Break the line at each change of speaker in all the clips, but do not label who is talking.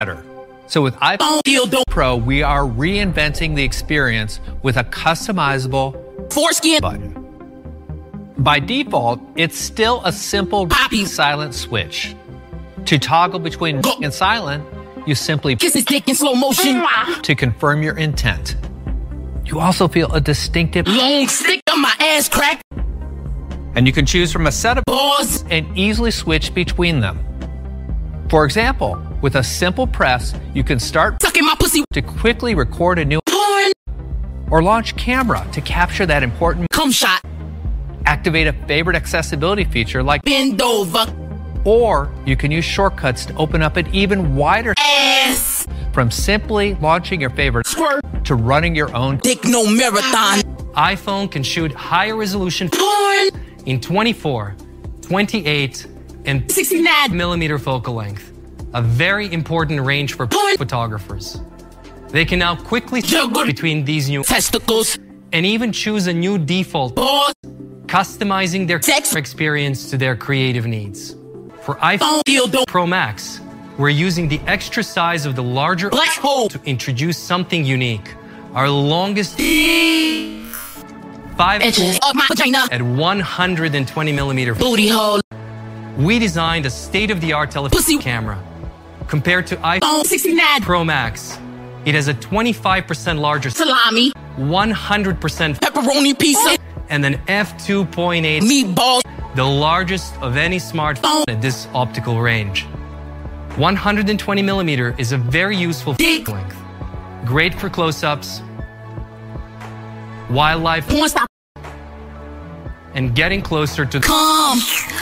better. So with iPhone Pro, we are reinventing the experience with a customizable
foreskin
button. By default, it's still a simple silent switch. To toggle between and silent, you simply
kiss his dick in slow motion
to confirm your intent. You also feel a distinctive
long stick on my ass crack.
And you can choose from a set of
balls
and easily switch between them. For example, with a simple press, you can start
sucking my pussy
to quickly record a new
porn
or launch camera to capture that important
cum shot.
Activate a favorite accessibility feature like
bend over.
Or you can use shortcuts to open up an even wider
ass.
From simply launching your favorite
squirt
to running your own
dick no marathon.
iPhone can shoot higher resolution
porn
in 24, 28, and
69
millimeter focal length, a very important range for porn photographers. They can now quickly juggle between these new
testicles
and even choose a new default,
balls,
customizing their
sex
experience to their creative needs. For iPhone Pro Max, we're using the extra size of the larger
black hole
to introduce something unique. Our longest 5
inches of my vagina
at 120 millimeter
booty hole.
We designed a state-of-the-art telephoto camera. Compared to iPhone
69
Pro Max, it has a 25% larger
salami,
100%
pepperoni pizza,
and an f2.8
meatball,
the largest of any smartphone at this optical range. 120 millimeter is a very useful length. Great for close-ups, wildlife, and getting closer to
come.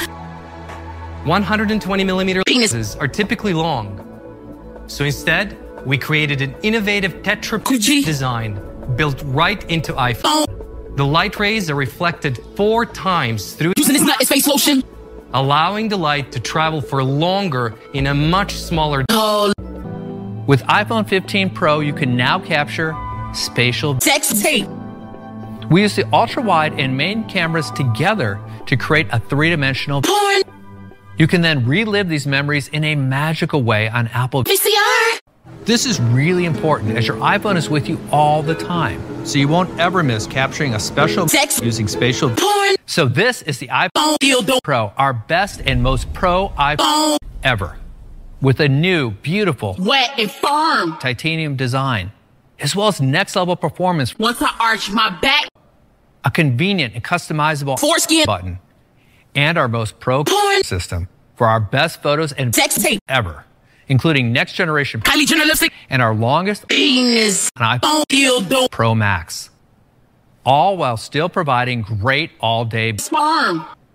120 millimeter lenses are typically long. So instead, we created an innovative tetra design built right into iPhone. The light rays are reflected 4 times through
using this nut as face lotion,
allowing the light to travel for longer in a much smaller
hole.
With iPhone 15 Pro, you can now capture spatial
sex tape.
We use the ultra-wide and main cameras together to create a 3-dimensional
porn.
You can then relive these memories in a magical way on Apple
VCR.
This is really important as your iPhone is with you all the time, so you won't ever miss capturing a special
sex
using spatial
porn.
So this is the iPhone Pro, our best and most pro iPhone ever, with a new, beautiful,
wet and firm
titanium design, as well as next-level performance.
Once I arch my back,
a convenient and customizable
foreskin
button, and our most pro system for our best photos and
sex tape
ever, including next generation
Kylie Jenner lipstick
and our longest
penis
iPhone Pro Max, all while still providing great all-day
sperm.